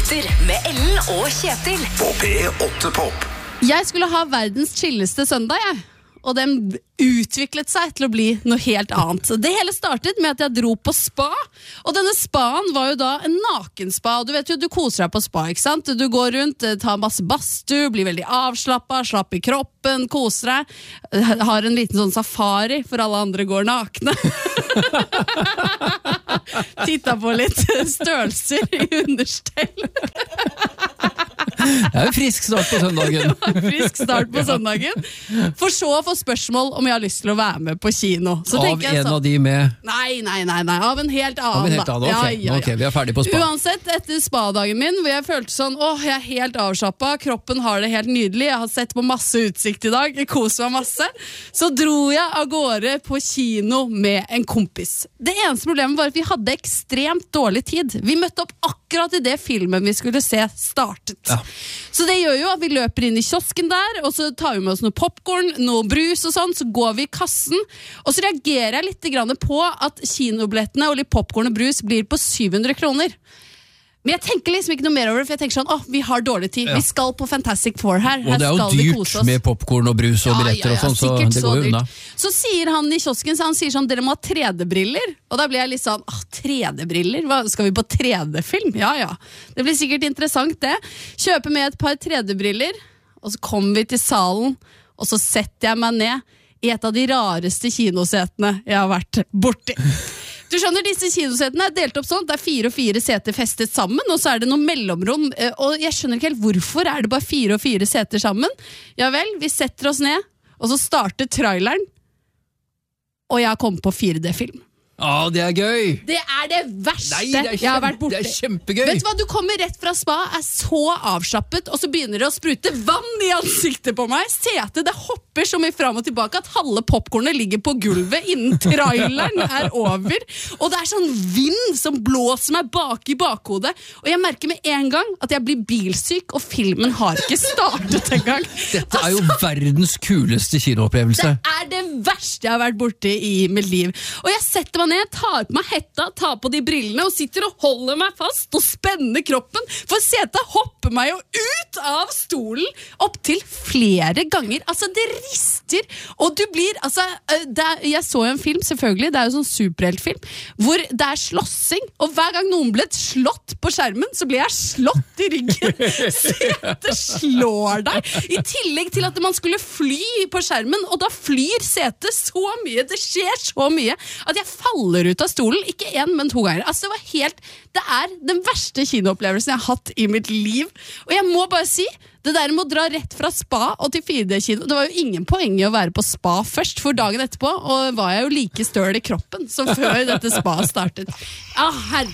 minutter med Ellen og Kjetil på P8 Pop. Jeg skulle ha verdens chilleste søndag, jeg. Og den utviklet seg til å bli noe helt annet. Det hele startet med at jeg dro på spa, og denne spaen var jo da en nakenspa. Og du vet jo, du koser deg på spa, ikke sant? Du går rundt, tar masse badstue, blir veldig avslappet, slapp i kroppen, koser deg. Har en liten sånn safari, for alle andre går nakne. Titta på litt størrelser i understell. Det jo frisk start på søndagen. Frisk start på søndagen. For så å få spørsmål om jeg har lyst til å være med på kino. Så av en sånn, av de med? Nei, av en helt annen. Av en helt annen, ok. Ja. Ok, vi ferdig på spa. Uansett, etter spadagen min, hvor jeg følte sånn, jeg er helt avslappet, kroppen har det helt nydelig, jeg har sett på masse utsikt i dag, jeg koser meg masse, så dro jeg av gårde på kino med en kompis. Det eneste problemet var at vi hadde ekstremt dårlig tid. Vi møtte opp akkurat i det filmen vi skulle se startet. Ja. Så det gjør jo at vi løper inn i kiosken der, og så tar vi med oss noe popcorn, noe brus og sånn, så går vi i kassen, og så reagerer jeg litt grann på at kinobillettene og litt popcorn og brus blir på 700 kroner. Men jeg tenker liksom ikke noe mer over det, for jeg tenker sånn, vi har dårlig tid, vi skal på Fantastic Four her og det jo dyrt med popcorn og brus og billetter og sånn, så det går jo unna. Så sier han i kiosken, han sier sånn, dere må ha 3D-briller, og da blir jeg litt sånn, 3D-briller? Skal vi på 3D-film? Ja. Det blir sikkert interessant det. Kjøper med et par 3D-briller, og så kommer vi til salen, og så setter jeg meg ned i et av de rareste kinosetene jeg har vært borti. Du skjønner, disse kinosetene delt opp sånn, det 4 og 4 seter festet sammen, og så det noe mellomrom, og jeg skjønner ikke helt hvorfor det bare 4 og 4 seter sammen. Ja vel, vi setter oss ned, og så starter traileren, og jeg har kommet på 4D-film. Det gøy! Det det verste jeg har vært borte. Det kjempegøy! Vet du hva, du kommer rett fra spa, så avslappet, og så begynner det å sprute vann i ansiktet på meg. Setet, det hopper så mye fram og tilbake at halve popcornet ligger på gulvet innen traileren over. Og det sånn vind som blåser meg bak i bakhodet. Og jeg merker med en gang at jeg blir bilsyk, og filmen har ikke startet en gang. Dette jo verdens kuleste kinoopplevelse. Det det verste jeg har vært borte i mitt liv. Og jeg setter meg ned, tar på meg hetta, tar på de brillene og sitter og holder meg fast og spenner kroppen, for setet hopper meg jo ut av stolen opp til flere ganger. Altså, det rister, og du blir, jeg så en film, selvfølgelig, det jo sånn superheltfilm, hvor det slåssing, og hver gang noen ble slått på skjermen, så blir jeg slått i ryggen. Setet slår deg, i tillegg til at man skulle fly på skjermen, og da flyr setet så mye, det skjer så mye, at jeg faller ut av stolen, ikke 1, men 2 ganger. Altså, det den verste kinoopplevelsen jeg har hatt i mitt liv. Og jeg må bare si, det der med å dra rett fra spa og til 4D-kino, det var jo ingen poeng i å være på spa først, for dagen etterpå, og var jeg jo like støl i kroppen som før dette spa startet. Herregud.